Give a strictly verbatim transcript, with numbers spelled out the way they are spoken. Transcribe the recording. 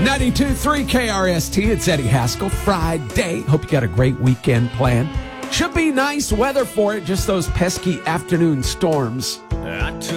ninety-two point three K R S T. It's Eddie Haskell. Friday. Hope you got a great weekend planned. Should be nice weather for it. Just those pesky afternoon storms.